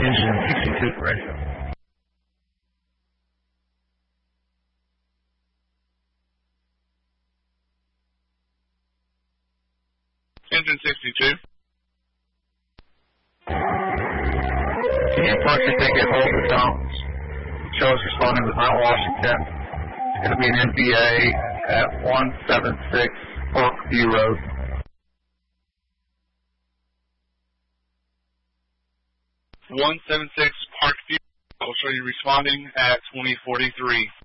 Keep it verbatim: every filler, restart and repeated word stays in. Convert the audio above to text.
engine sixty-two for radio. Engine sixty-two. Can you approach your ticket, hold the dumps? Show us responding with Mount Washington. It's going to be an M P A at one seven six Parkview Road. one seven six Parkview. I'll show you responding at twenty forty-three.